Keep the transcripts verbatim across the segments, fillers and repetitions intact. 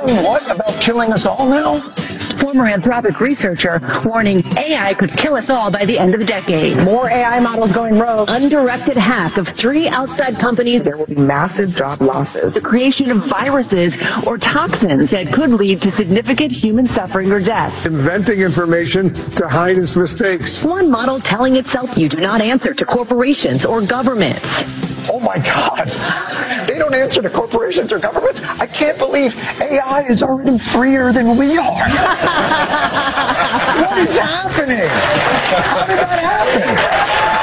doing what about killing us all now? Former Anthropic researcher warning A I could kill us all by the end of the decade. More A I models going rogue. Undirected hack of three outside companies. There will be massive job losses. The creation of viruses or toxins that could lead to significant human suffering or death. Inventing information to hide its mistakes. One model telling itself you do not answer to corporations or governments. Oh my God. They don't answer to corporations or governments. I can't believe A I is already freer than we are. What is happening? How did that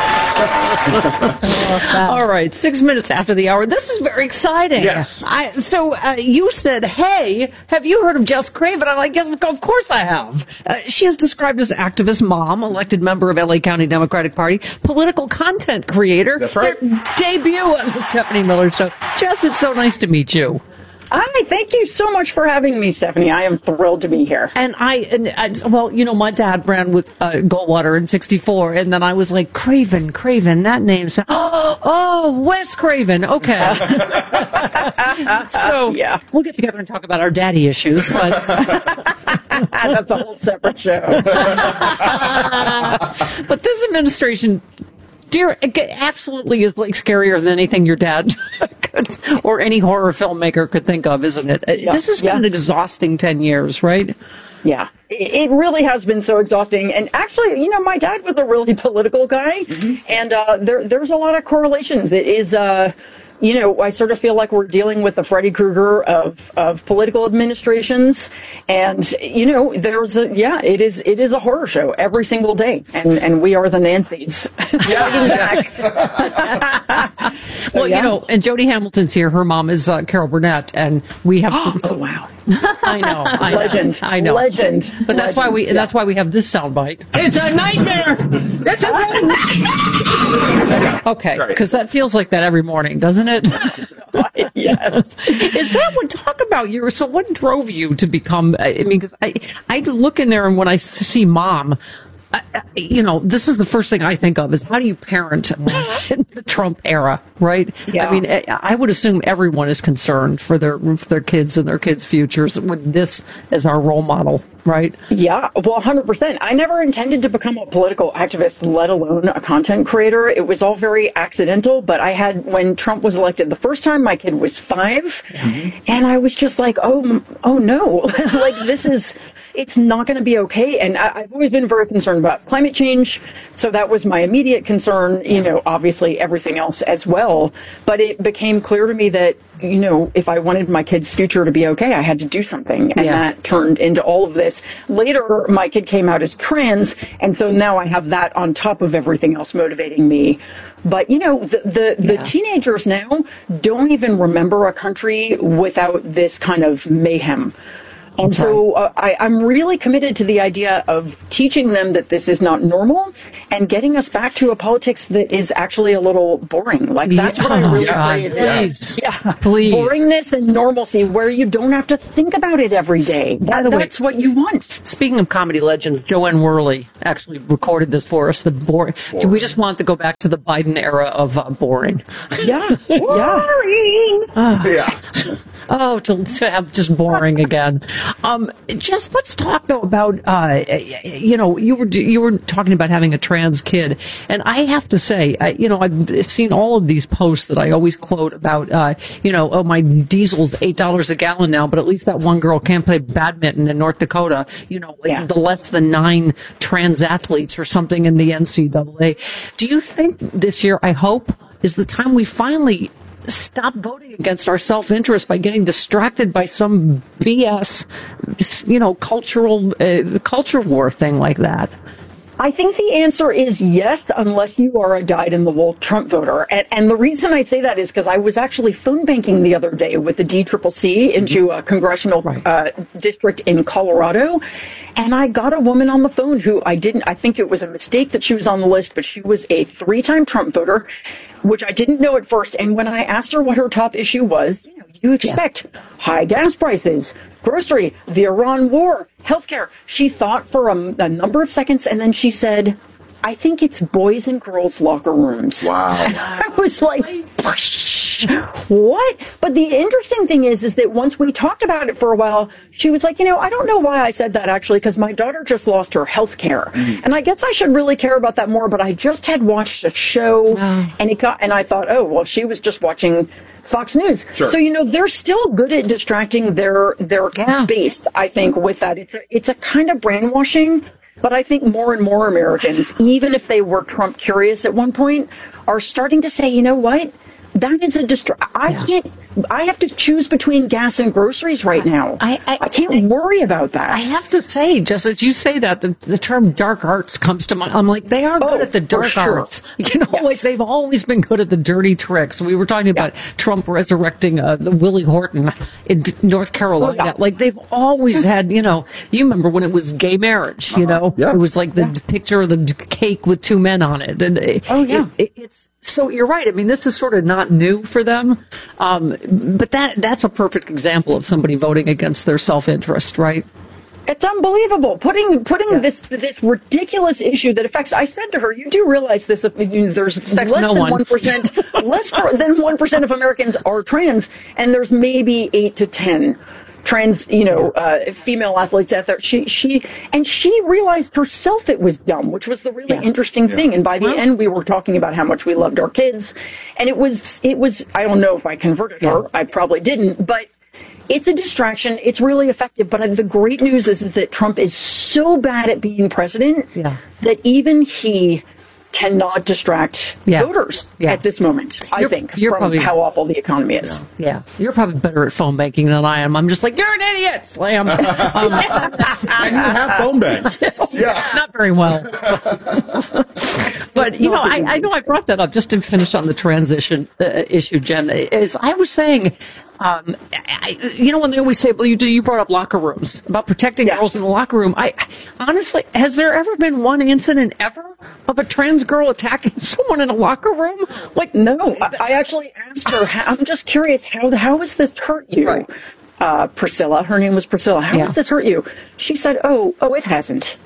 happen? All right, six minutes after the hour. This is very exciting. Yes. I, so uh, you said, hey, have you heard of Jess Craven? I'm like, yes, of course I have. Uh, she is described as activist mom, elected member of L A County Democratic Party, political content creator. That's right. Their debut on the Stephanie Miller Show. Jess, it's so nice to meet you. Hi, thank you so much for having me, Stephanie. I am thrilled to be here. And I, and, and well, you know, my dad ran with uh, Goldwater in sixty-four, and then I was like, Craven, Craven, that name. So, oh, oh, Wes Craven. Okay. So Yeah. we'll get together and talk about our daddy issues, but That's a whole separate show. but this administration, dear, it absolutely is like scarier than anything your dad could, or any horror filmmaker could think of, isn't it? Yeah, This has been yeah. an exhausting ten years, right? Yeah, it it really has been so exhausting. And actually, you know, my dad was a really political guy, and uh, there there's a lot of correlations. It is, uh, you know, I sort of feel like we're dealing with the Freddy Krueger of, of political administrations. And, you know, there's a, yeah, it is it is a horror show every single day. And, and we are the Nancys. So, Well, yeah. you know, and Jody Hamilton's here. Her mom is uh, Carol Burnett, and we have. Oh, wow. I know, I know, Legend. I know, Legend. But that's why we. Legend. That's why we have this soundbite. It's a nightmare! It's a nightmare! Okay, because that feels like that every morning, doesn't it? Yes. Is that what? Talk about your. So, what drove you to become? I mean, 'cause I I look in there, and when I see mom. I, I- you know, this is the first thing I think of is how do you parent in the Trump era, right? Yeah. I mean, I, I would assume everyone is concerned for their for their kids and their kids' futures with this as our role model, right? Yeah, well, one hundred percent. I never intended to become a political activist, let alone a content creator. It was all very accidental, but I had, when Trump was elected the first time, my kid was five, and I was just like, oh, m- oh no, like this is, it's not going to be okay. And I, I've always been very concerned about climate change, so that was my immediate concern, you know, obviously everything else as well. But it became clear to me that, you know, if I wanted my kid's future to be okay, I had to do something. And Yeah. that turned into all of this. Later, my kid came out as trans, and so now I have that on top of everything else motivating me. But, you know, the the, the Yeah. teenagers now don't even remember a country without this kind of mayhem. And That's so uh, I, I'm really committed to the idea of teaching them that this is not normal and getting us back to a politics that is actually a little boring. Like, that's what I Yeah. really Yes. crave. Please. Yeah. Please. Boringness and normalcy where you don't have to think about it every day. By That, the way- that's what you want. Speaking of comedy legends, Joanne Worley actually recorded this for us. The boring. We just want to go back to the Biden era of uh, boring. Yeah. Yeah. Yeah. Oh, to, to have just boring again. Um, just let's talk though about uh, you know, you were you were talking about having a trans kid, and I have to say, I, you know, I've seen all of these posts that I always quote about, uh, you know, oh, my diesel's eight dollars a gallon now, but at least that one girl can't play badminton in North Dakota. You know, Yeah. the less than nine trans athletes or something in the N C double A. Do you think this year? I hope is the time we finally stop voting against our self-interest by getting distracted by some B S, you know, cultural uh, culture war thing like that. I think the answer is yes, unless you are a dyed-in-the-wool Trump voter. And, and the reason I say that is because I was actually phone banking the other day with the D C C C into a congressional Right. uh, district in Colorado. And I got a woman on the phone who I didn't, I think it was a mistake that she was on the list, but she was a three-time Trump voter, which I didn't know at first. And when I asked her what her top issue was, you know, you expect high gas prices, grocery, the Iran war, healthcare. She thought for a, a number of seconds, and then she said, I think it's boys and girls locker rooms. Wow. And I was like, "Whoosh." gosh, what? But the interesting thing is, is that once we talked about it for a while, she was like, you know, I don't know why I said that actually, because my daughter just lost her health care. Mm. And I guess I should really care about that more, but I just had watched a show oh. and it got, and I thought, oh, well, she was just watching Fox News. Sure. So, you know, they're still good at distracting their, their yeah. base, I think, with that. It's a, it's a kind of brainwashing. But I think more and more Americans, even if they were Trump curious at one point, are starting to say, you know what? That is a distra- I yeah. can't, I have to choose between gas and groceries right now. I, I, I can't I, worry about that. I have to say, just as you say that, the, the term dark arts comes to mind. I'm like, they are oh, good at the dark sure. arts. You know, yes. like they've always been good at the dirty tricks. We were talking about yeah. Trump resurrecting uh, the Willie Horton in North Carolina. Oh, yeah. Like they've always had, you know, you remember when it was gay marriage, you uh-huh. know? Yeah. It was like the yeah. picture of the cake with two men on it. And it, oh, yeah. It, it, it's, So you're right. I mean, this is sort of not new for them, um, but that that's a perfect example of somebody voting against their self-interest, right? It's unbelievable. Putting putting yeah. this this ridiculous issue that affects. I said to her, "You do realize this? You know, there's less no than one one percent, less than one percent of Americans are trans, and there's maybe eight to ten." trans, you know, uh, female athletes out there. She, she, and she realized herself it was dumb, which was the really yeah. interesting yeah. thing. And by the wow. end, we were talking about how much we loved our kids. And it was, it was, I don't know if I converted yeah. her. I probably didn't, but it's a distraction. It's really effective. But the great news is, is that Trump is so bad at being president yeah. that even he cannot distract yeah. voters yeah. at this moment, I you're, think, you're from probably, how awful the economy is. Yeah. yeah. You're probably better at phone banking than I am. I'm just like, you're an idiot, Slam. um, and you have phone banks. Yeah. Not very well. But, you know, I, I know I brought that up just to finish on the transition uh, issue, Jen. As I was saying, Um, I, you know, when they always say, well, you do, you brought up locker rooms, about protecting yeah. girls in the locker room. I, honestly, has there ever been one incident ever of a trans girl attacking someone in a locker room? Like, no, I, I actually asked her, I'm just curious, how, how has this hurt you? Right. Uh, Priscilla, her name was Priscilla. How yeah. has this hurt you? She said, oh, oh, it hasn't.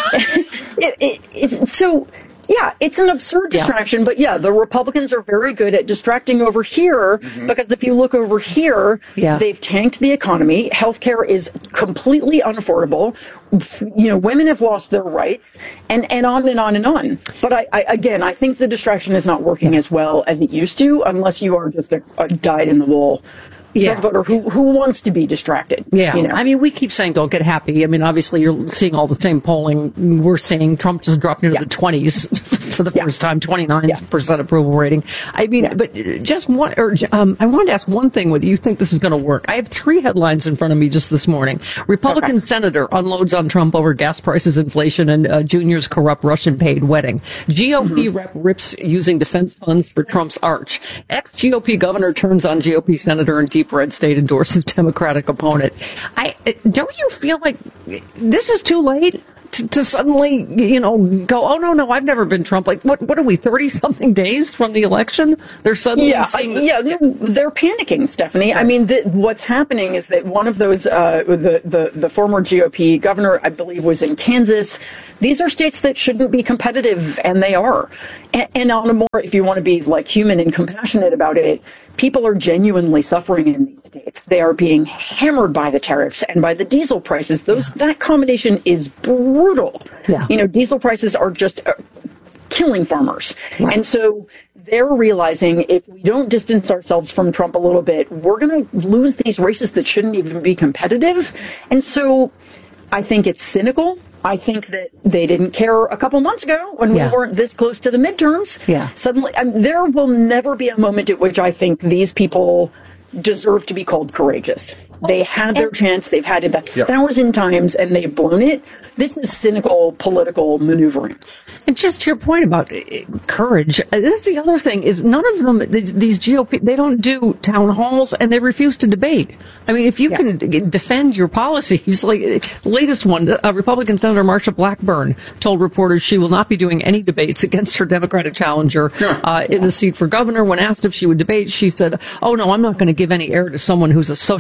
it, it, it's so, yeah, it's an absurd distraction, yeah. but yeah, the Republicans are very good at distracting over here mm-hmm. because if you look over here, yeah. they've tanked the economy. Healthcare is completely unaffordable. You know, women have lost their rights, and, and on and on and on. But I, I again, I think the distraction is not working as well as it used to, unless you are just a, a dyed-in-the-wool yeah. voter who who wants to be distracted. Yeah, you know? I mean, we keep saying don't get happy. I mean, obviously you're seeing all the same polling we're seeing. Trump just dropped into yeah. the twenties for the yeah. first time, twenty-nine percent yeah. approval rating. I mean, yeah. but just one, or um, I wanted to ask one thing: whether you think this is going to work. I have three headlines in front of me just this morning. Republican okay. senator unloads on Trump over gas prices, inflation, and uh, Junior's corrupt Russian-paid wedding. G O P mm-hmm. rep rips using defense funds for Trump's arch. Ex-G O P governor turns on G O P senator and deep red state endorses Democratic opponent. I don't you feel like this is too late to, to suddenly, you know, go, oh no, no, I've never been Trump. Like, what? What are we? Thirty something days from the election? They're suddenly yeah, saying that- yeah, they're, they're panicking, Stephanie. I mean, the, what's happening is that one of those, uh, the the the former G O P governor, I believe, was in Kansas. These are states that shouldn't be competitive, and they are. And, and on a more, if you want to be like human and compassionate about it, people are genuinely suffering in these states. They are being hammered by the tariffs and by the diesel prices. Those yeah. that combination is brutal. Yeah. You know, diesel prices are just uh, killing farmers, right. and so they're realizing if we don't distance ourselves from Trump a little bit, we're going to lose these races that shouldn't even be competitive. And so, I think it's cynical. I think that they didn't care a couple months ago when yeah. we weren't this close to the midterms. Yeah. Suddenly, I mean, there will never be a moment at which I think these people deserve to be called courageous. They had their chance. They've had it a yep. thousand times, and they've blown it. This is cynical political maneuvering. And just to your point about courage, this is the other thing, is none of them, these G O P, they don't do town halls, and they refuse to debate. I mean, if you yeah. can defend your policies, like the latest one, uh, Republican Senator Marsha Blackburn told reporters she will not be doing any debates against her Democratic challenger uh, in the seat for governor. When asked if she would debate, she said, oh, no, I'm not going to give any air to someone who's a socialist.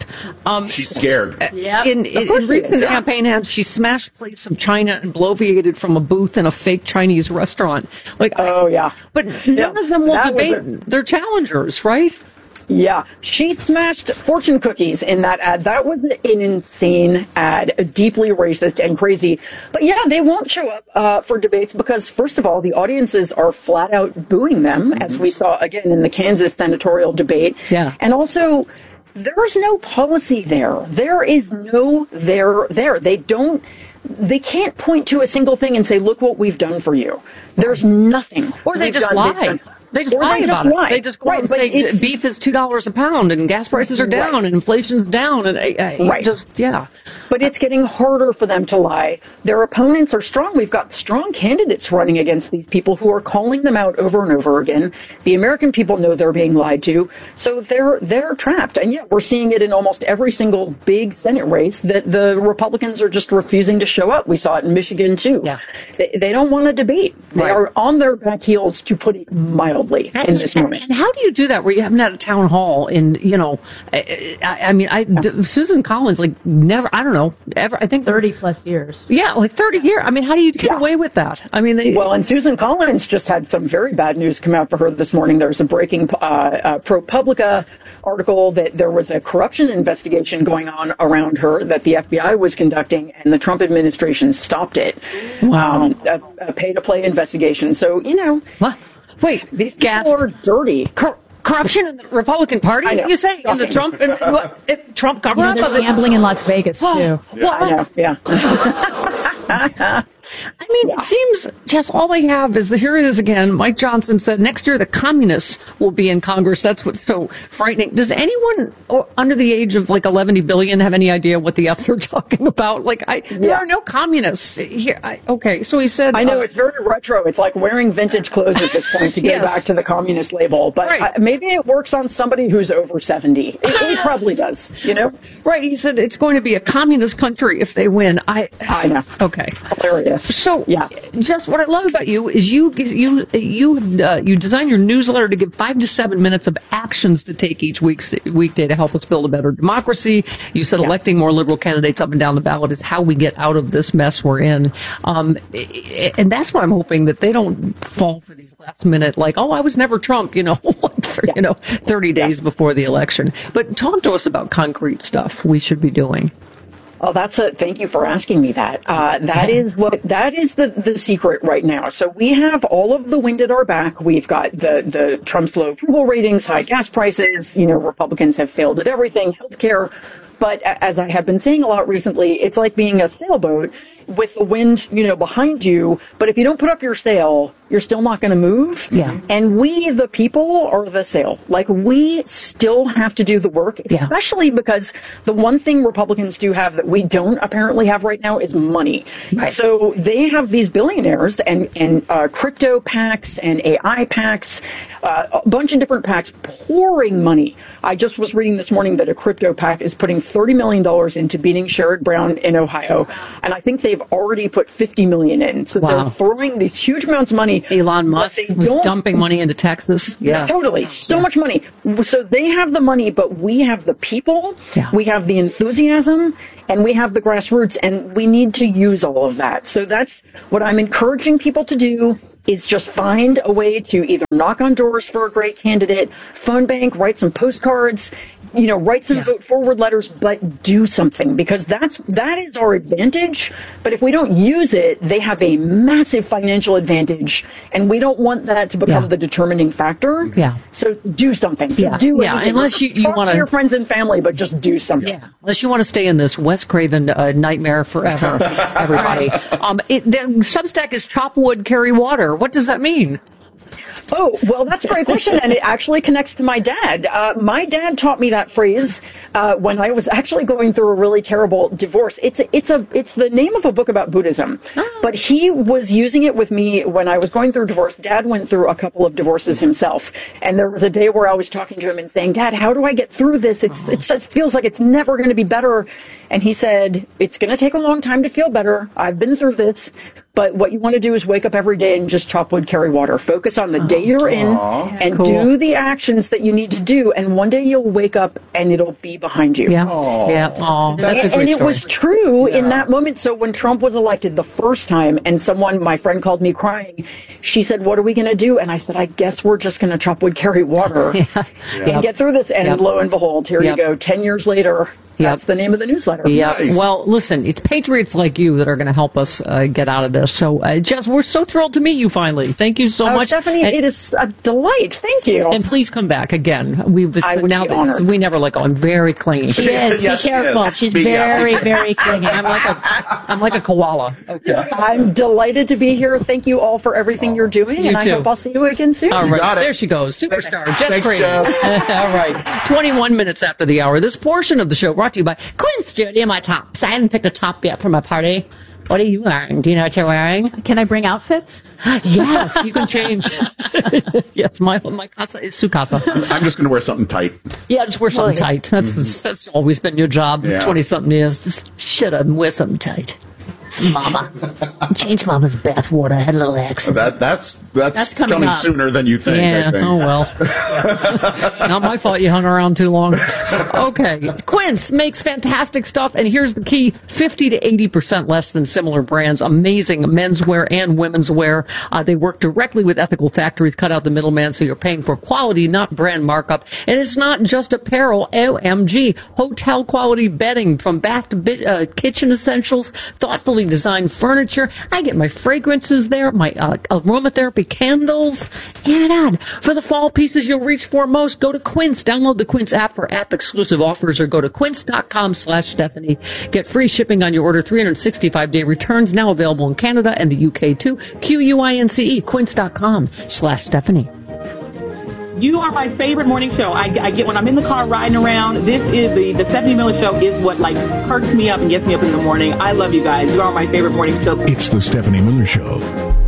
Um, She's scared. Yeah. In, in, in recent campaign ads, she smashed plates of china and bloviated from a booth in a fake Chinese restaurant. Like, oh, yeah. But none Yeah. of them will That was debate a- their challengers, right? Yeah, she smashed fortune cookies in that ad. That was an insane ad, deeply racist and crazy. But yeah, they won't show up uh, for debates because, first of all, the audiences are flat out booing them, mm-hmm. as we saw again in the Kansas senatorial debate. Yeah. And also, there's no policy there. There is no there there. They don't. They can't point to a single thing and say, "Look what we've done for you." There's nothing. Or they we've just done, lie. They just or lie they about just it. lie. They just go out Right, and but say it's- beef is two dollars a pound and gas prices are down Right. and inflation's down and uh, Right. just yeah. But it's getting harder for them to lie. Their opponents are strong. We've got strong candidates running against these people who are calling them out over and over again. The American people know they're being lied to, so they're they're trapped. And yet we're seeing it in almost every single big Senate race that the Republicans are just refusing to show up. We saw it in Michigan too. Yeah. They, they don't want to debate. They Right. are on their back heels, to put it mildly, in this moment. And how do you do that where you haven't had a town hall in, you know, I, I, I mean, I, d- Susan Collins, like never, I don't know, ever, I think thirty plus years. Yeah, like thirty years. I mean, how do you get Yeah. away with that? I mean, they, Well, and Susan Collins just had some very bad news come out for her this morning. There's a breaking uh, uh, ProPublica article that there was a corruption investigation going on around her that the F B I was conducting, and the Trump administration stopped it. Wow. Um, a, a pay-to-play investigation. So, you know, what? Wait, these gas people are dirty. cor- corruption in the Republican Party? I know. You say in the Shocking. Trump in, what, it, Trump You know, government? there's of the- gambling in Las Vegas Oh, too. well, I know, yeah. I mean, it seems just all they have is the, here it is again. Mike Johnson said next year the communists will be in Congress. That's what's so frightening. Does anyone or, under the age of like eleven billion have any idea what the F they're talking about? Like, I, there Yeah. are no communists here. I, okay, so he said. I know uh, it's very retro. It's like wearing vintage clothes at this point to get Yes. back to the communist label. But Right. I, maybe it works on somebody who's over seventy. It, it probably does, you know? right. He said it's going to be a communist country if they win. I. I know. Okay. Hilarious. So, yeah. just what I love about you is you you you uh, you design your newsletter to give five to seven minutes of actions to take each week's weekday to help us build a better democracy. You said Yeah. electing more liberal candidates up and down the ballot is how we get out of this mess we're in, um, and that's what I'm hoping that they don't fall for these last minute like, oh, I was never Trump, you know, you know, thirty days before the election. But talk to us about concrete stuff we should be doing. Oh, that's a, thank you for asking me that. Uh, that is what, that is the, the secret right now. So we have all of the wind at our back. We've got the, the Trump's low approval ratings, high gas prices. You know, Republicans have failed at everything, healthcare. But a- as I have been saying a lot recently, it's like being a sailboat with the wind, you know, behind you. But if you don't put up your sail, you're still not going to move. Yeah. And we, the people, are the sail. Like, we still have to do the work, Yeah. especially because the one thing Republicans do have that we don't apparently have right now is money. Right. So they have these billionaires and, and uh, crypto PACs and A I PACs, uh, a bunch of different PACs pouring money. I just was reading this morning that a crypto PAC is putting thirty million dollars into beating Sherrod Brown in Ohio. And I think they've already put fifty million dollars in. So Wow. they're throwing these huge amounts of money. Elon Musk but they was don't- dumping money into Texas. Yeah. Totally. So much money. So they have the money, but we have the people, Yeah. we have the enthusiasm, and we have the grassroots, and we need to use all of that. So that's what I'm encouraging people to do, is just find a way to either knock on doors for a great candidate, phone bank, write some postcards, you know, write some Yeah. vote forward letters, but do something, because that's, that is our advantage. But if we don't use it, they have a massive financial advantage, and we don't want that to become Yeah. the determining factor. Yeah. So do something. Yeah. Do Yeah, anything. unless you- you Talk wanna- to your friends and family, but just do something. Yeah, unless you want to stay in this Wes Craven uh, nightmare forever, everybody. Um, it, the Substack is chop wood, carry water. What does that mean? Oh, well, that's a great question, and it actually connects to my dad. Uh, my dad taught me that phrase uh, when I was actually going through a really terrible divorce. It's a, it's a it's the name of a book about Buddhism, Oh. but he was using it with me when I was going through a divorce. Dad went through a couple of divorces himself, and there was a day where I was talking to him and saying, "Dad, how do I get through this? It's, it's it feels like it's never going to be better." And he said, it's going to take a long time to feel better. I've been through this. But what you want to do is wake up every day and just chop wood, carry water. Focus on the day you're in and cool. do the actions that you need to do. And one day you'll wake up and it'll be behind you. Yeah. Aww. Yeah. Aw, that's a And, great and it story. was true Yeah. in that moment. So when Trump was elected the first time and someone, my friend called me crying, she said, what are we going to do? And I said, I guess we're just going to chop wood, carry water Yeah. and Yep. get through this. And Yep. lo and behold, here Yep. you go. Ten years later, that's the name of the newsletter. Yeah. Nice. Well, listen, it's patriots like you that are going to help us uh, get out of this. So, uh, Jess, we're so thrilled to meet you finally. Thank you so Oh, much. Stephanie, and, it is a delight. Thank you. and please come back again. We was, I would now be that- honored. we never let go. I'm very clingy. She is. Yes, Be she careful. is. She's Be- very, very clingy. I'm like a I'm like a koala. I'm delighted to be here. Thank you all for everything you're doing, You and I too. hope I'll see you again soon. All right, got it. there she goes, superstar Jess Thanks, Craven. Jess. All right, twenty-one minutes after the hour. This portion of the show brought to you by Quince Judy and my tops. I haven't picked a top yet for my party. What are you wearing? Do you know what you're wearing? Can I bring outfits? Yes, you can change. Yes, my my casa is su casa. I'm just going to wear something tight. Yeah, just wear something Well, yeah. tight. That's that's always been your job. Yeah. Twenty something years. Just shut up and wear something tight. Mama, change Mama's bath water. I had a little accident. That that's that's, That's coming coming up. sooner than you think. Yeah, I think. oh well. Not my fault you hung around too long. Okay. Quince makes fantastic stuff, and here's the key. fifty to eighty percent less than similar brands. Amazing menswear and women's wear. Uh, they work directly with ethical factories, cut out the middleman, so you're paying for quality, not brand markup. And it's not just apparel. O M G. Hotel quality bedding, from bath to bi- uh, kitchen essentials, thoughtfully designed furniture. I get my fragrances there, my uh, aromatherapy candles, and on. For the fall pieces you'll reach for most, go to Quince. Download the Quince app for app exclusive offers, or go to quince.com slash Stephanie. Get free shipping on your order, three hundred sixty-five day returns, now available in Canada and the U K too. Q U I N C E, quince.com slash Stephanie. You are my favorite morning show. I, I get when I'm in the car riding around. This is the the Stephanie Miller Show is what like perks me up and gets me up in the morning. I love you guys. You are my favorite morning show. It's the Stephanie Miller Show.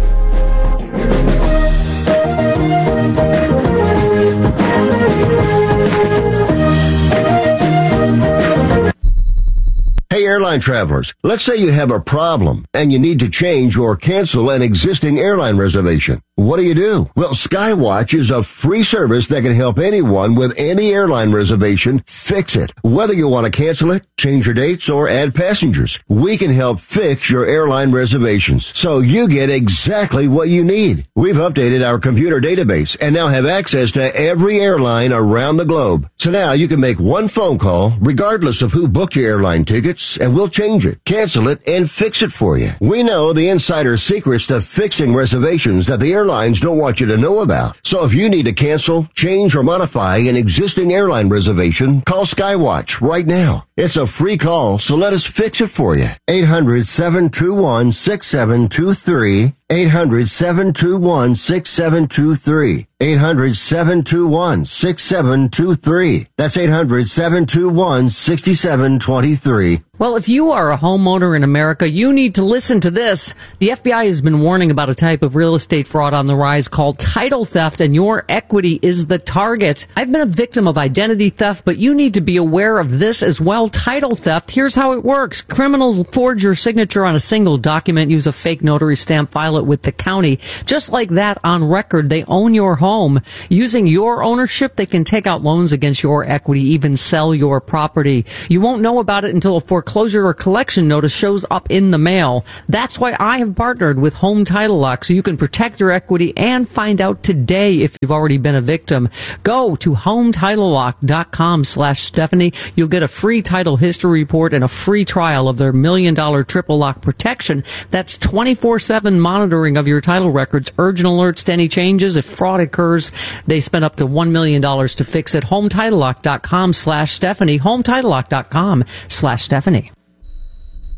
Hey, airline travelers, let's say you have a problem and you need to change or cancel an existing airline reservation. What do you do? Well, Skywatch is a free service that can help anyone with any airline reservation fix it. Whether you want to cancel it, change your dates, or add passengers, we can help fix your airline reservations so you get exactly what you need. We've updated our computer database and now have access to every airline around the globe. So now you can make one phone call regardless of who booked your airline tickets, and we'll change it, cancel it, and fix it for you. We know the insider secrets to fixing reservations that the airlines don't want you to know about. So if you need to cancel, change, or modify an existing airline reservation, call Skywatch right now. It's a free call, so let us fix it for you. eight hundred, seven two one, six seven two three. eight hundred, seven two one, six seven two three. eight hundred, seven two one, six seven two three. That's eight hundred, seven two one, six seven two three. Well, if you are a homeowner in America, you need to listen to this. The F B I has been warning about a type of real estate fraud on the rise called title theft, and your equity is the target. I've been a victim of identity theft, but you need to be aware of this as well. Title theft. Here's how it works. Criminals forge your signature on a single document, use a fake notary stamp, file it with the county. Just like that, on record, they own your home. Using your ownership, they can take out loans against your equity, even sell your property. You won't know about it until a foreclosure or collection notice shows up in the mail. That's why I have partnered with Home Title Lock, so you can protect your equity and find out today if you've already been a victim. Go to hometitlelock.com slash Stephanie. You'll get a free title history report and a free trial of their million dollar triple lock protection. That's twenty-four seven monitoring of your title records, urgent alerts to any changes. If fraud occurs, they spend up to one million dollars to fix it. hometitlelock.com slash Stephanie. hometitlelock.com slash Stephanie.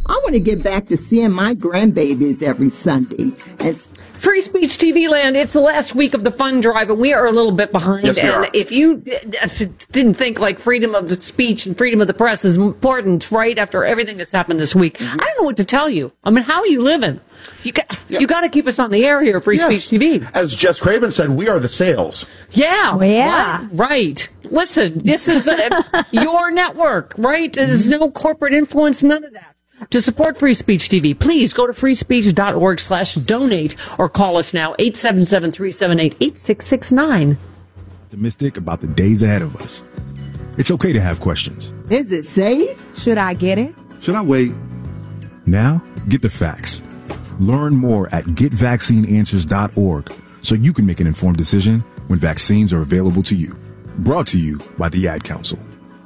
I want to get back to seeing my grandbabies every Sunday. And Free Speech T V Land, it's the last week of the fund drive, and we are a little bit behind. Yes, we and are. if you didn't think like freedom of speech and freedom of the press is important, right, after everything that's happened this week, mm-hmm. I don't know what to tell you. I mean, how are you living? You got, yeah. you got to keep us on the air here, Free yes. Speech T V. As Jess Craven said, we are the sales. Yeah. Oh, yeah. Right. right. Listen, this is a, your network, right? There's no corporate influence, none of that. To support Free Speech T V, please go to freespeech.org slash donate or call us now, eight seven seven, three seven eight, eight six six nine. Optimistic about the days ahead of us. It's okay to have questions. Is it safe? Should I get it? Should I wait? Now, get the facts. Learn more at get vaccine answers dot org so you can make an informed decision when vaccines are available to you. Brought to you by the Ad Council.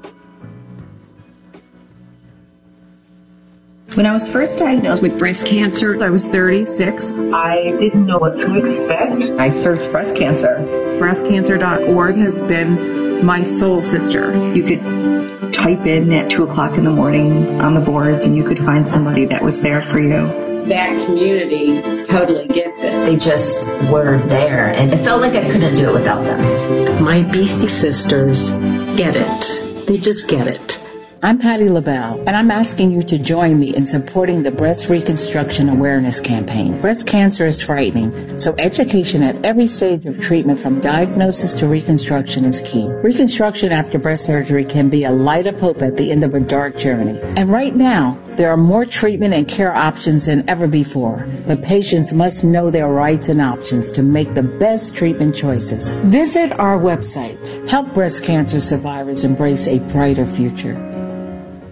When I was first diagnosed with breast cancer, I was thirty-six. I didn't know what to expect. I searched breast cancer. breast cancer dot org has been my soul sister. You could type in at two o'clock in the morning on the boards and you could find somebody that was there for you. That community totally gets it. They just were there, and it felt like I couldn't do it without them. My B C sisters get it. They just get it. I'm Patty LaBelle, and I'm asking you to join me in supporting the Breast Reconstruction Awareness Campaign. Breast cancer is frightening, so education at every stage of treatment from diagnosis to reconstruction is key. Reconstruction after breast surgery can be a light of hope at the end of a dark journey. And right now, there are more treatment and care options than ever before, but patients must know their rights and options to make the best treatment choices. Visit our website. Help breast cancer survivors embrace a brighter future.